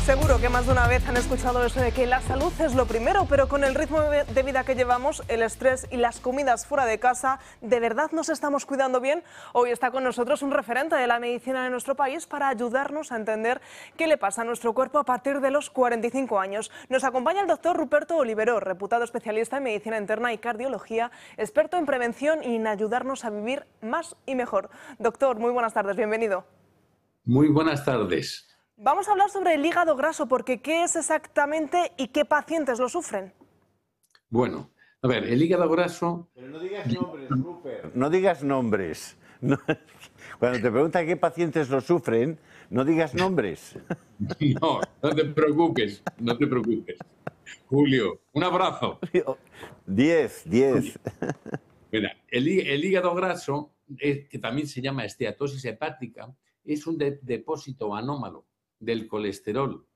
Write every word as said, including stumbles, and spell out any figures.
Seguro que más de una vez han escuchado eso de que la salud es lo primero, pero con el ritmo de vida que llevamos, el estrés y las comidas fuera de casa, ¿de verdad nos estamos cuidando bien? Hoy está con nosotros un referente de la medicina de nuestro país para ayudarnos a entender qué le pasa a nuestro cuerpo a partir de los cuarenta y cinco años. Nos acompaña el doctor Ruperto Oliveró, reputado especialista en medicina interna y cardiología, experto en prevención y en ayudarnos a vivir más y mejor. Doctor, muy buenas tardes, bienvenido. Muy buenas tardes. Vamos a hablar sobre el hígado graso, porque ¿qué es exactamente y qué pacientes lo sufren? Bueno, a ver, el hígado graso... Pero no digas nombres, Rupert. No digas nombres. No, cuando te preguntan qué pacientes lo sufren, no digas nombres. No, no te preocupes, no te preocupes. Julio, un abrazo. Diez, diez. Mira, el, el hígado graso, es, que también se llama esteatosis hepática, es un de, depósito anómalo del colesterol